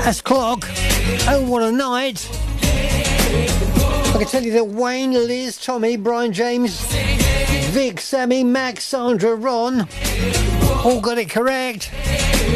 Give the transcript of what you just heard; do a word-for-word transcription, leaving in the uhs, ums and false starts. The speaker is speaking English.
That's Clock. Oh, what a night. I can tell you that Wayne, Liz, Tommy, Brian, James, Vic, Sammy, Max, Sandra, Ron all got it correct.